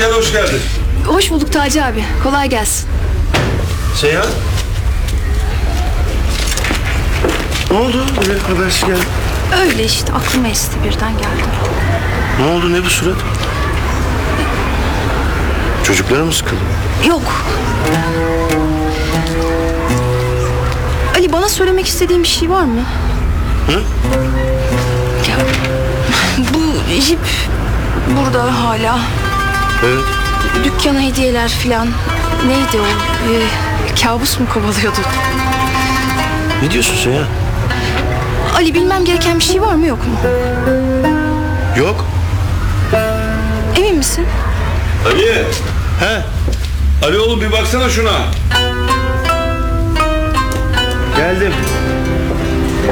gel hoş geldin. Hoş bulduk Taci abi. Kolay gelsin. Seyhan. Ne oldu? Böyle habersiz geldin. Öyle işte aklıma esti birden geldim. Ne oldu? Ne bu surat? Çocuklara mı sıkıldı? Yok. Ali bana söylemek istediğin bir şey var mı? Hı? Ya, bu jip burada hala. Evet. Dükkana hediyeler filan. Neydi o? Kabus mu kovalıyordu? Ne diyorsun Seyhan? Ali bilmem gereken bir şey var mı yok mu? Yok. Emin misin? Ali. He. Ali oğlum bir baksana şuna. Geldim.